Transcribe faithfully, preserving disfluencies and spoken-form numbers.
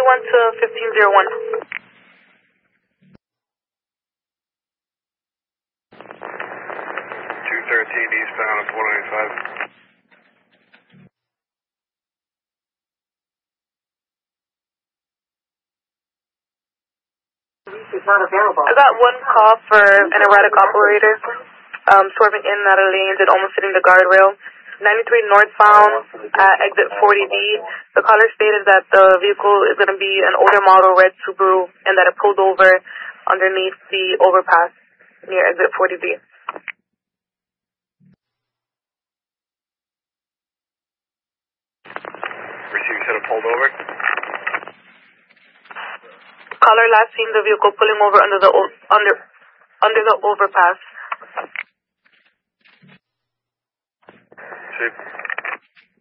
one to fifteen oh one. two thirteen eastbound of four ninety-five. I got one call for an erratic operator, um, swerving in and out of lanes and almost hitting the guardrail. ninety-three northbound at exit forty D. The caller stated that the vehicle is going to be an older model red Subaru and that it pulled over underneath the overpass near exit forty D. Receive said it pulled over. Caller last seen the vehicle pulling over under the o- under under the overpass. Chief.